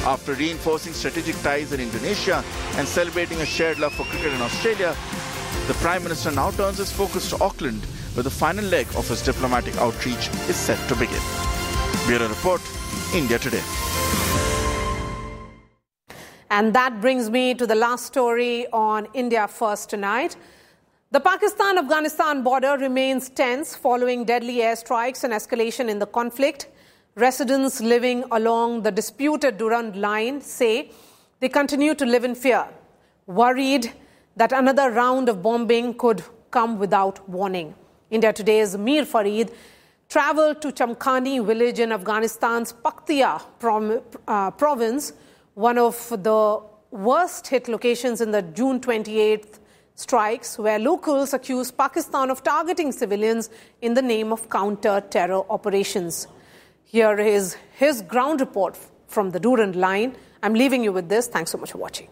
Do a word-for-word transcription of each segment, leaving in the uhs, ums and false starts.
After reinforcing strategic ties in Indonesia and celebrating a shared love for cricket in Australia, the Prime Minister now turns his focus to Auckland, where the final leg of his diplomatic outreach is set to begin. Bureau Report, India Today. And that brings me to the last story on India First tonight. The Pakistan-Afghanistan border remains tense following deadly airstrikes and escalation in the conflict. Residents living along the disputed Durand line say they continue to live in fear, worried that another round of bombing could come without warning. India Today's Mir Farid travelled to Chamkhani village in Afghanistan's Paktia prom- uh, province, one of the worst hit locations in the June twenty-eighth strikes, where locals accuse Pakistan of targeting civilians in the name of counter-terror operations. Here is his ground report from the Durand line. I'm leaving you with this. Thanks so much for watching.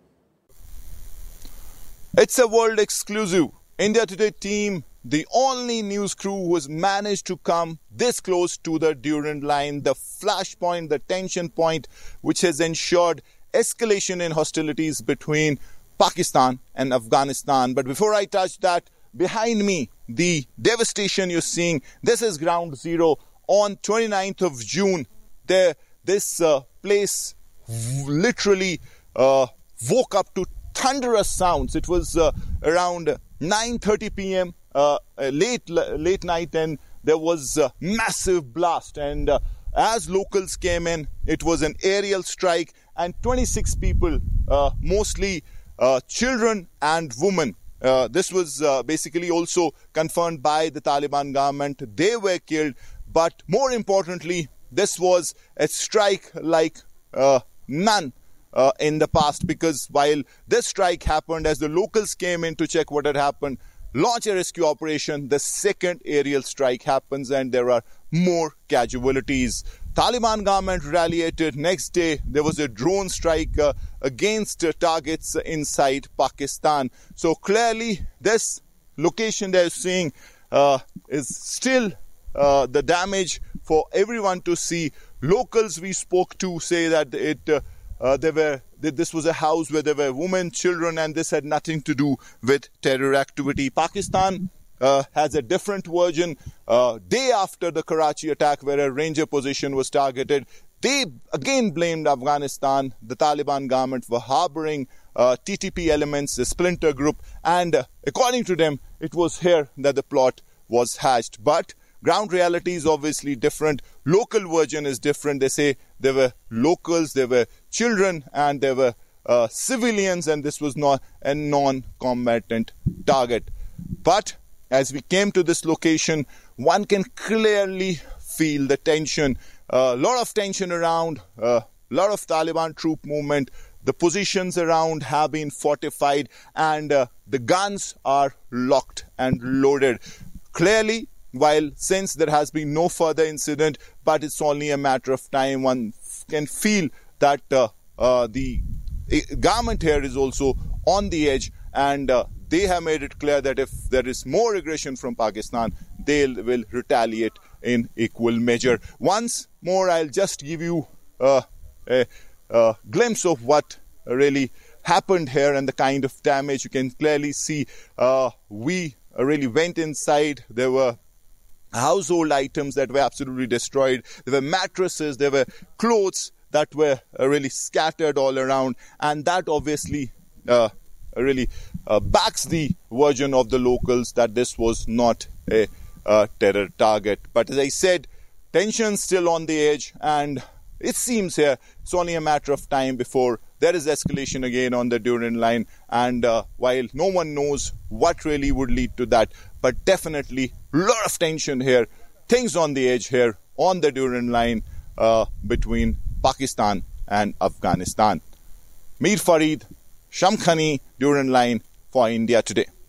It's a world exclusive. India Today team, the only news crew who has managed to come this close to the Durand line, the flashpoint, the tension point, which has ensured escalation in hostilities between Pakistan and Afghanistan. But before I touch that, behind me, the devastation you're seeing, this is ground zero. On twenty-ninth of June, there, this uh, place literally uh, woke up to thunderous sounds. It was uh, around nine thirty p.m. Uh, late late night, and there was a massive blast. And uh, as locals came in, it was an aerial strike, and twenty-six people, uh, mostly uh, children and women. Uh, this was uh, basically also confirmed by the Taliban government. They were killed. But more importantly, this was a strike like uh, none uh, in the past, because while this strike happened, as the locals came in to check what had happened, launch a rescue operation, the second aerial strike happens and there are more casualties. Taliban government retaliated. Next day, there was a drone strike uh, against uh, targets inside Pakistan. So clearly, this location they're seeing uh, is still Uh, the damage for everyone to see. Locals we spoke to say that it uh, uh, there were that this was a house where there were women, children, and this had nothing to do with terror activity. Pakistan uh, has a different version. Uh, day after the Karachi attack, where a ranger position was targeted, they again blamed Afghanistan, the Taliban government, for harboring uh, T T P elements, a splinter group, and uh, according to them, it was here that the plot was hatched. But ground reality is obviously different. Local version is different. They say there were locals, there were children, and there were uh, civilians, and this was not a non-combatant target. But as we came to this location, one can clearly feel the tension. A uh, lot of tension around, a uh, lot of Taliban troop movement. The positions around have been fortified, and uh, the guns are locked and loaded. Clearly, while since there has been no further incident, but it's only a matter of time, one can feel that uh, uh, the government here is also on the edge, and uh, they have made it clear that if there is more aggression from Pakistan, they will retaliate in equal measure. Once more, I'll just give you uh, a, a glimpse of what really happened here and the kind of damage. You can clearly see uh, we really went inside. There were household items that were absolutely destroyed. There were mattresses, there were clothes that were uh, really scattered all around, and that obviously uh, really uh, backs the version of the locals that this was not a uh, terror target. But as I said, tension still on the edge, and it seems here it's only a matter of time before there is escalation again on the Durand line. And uh, while no one knows what really would lead to that, but definitely a lot of tension here, things on the edge here on the Durand line uh, between Pakistan and Afghanistan. Mir Farid, Chamkhani, Durand line for India Today.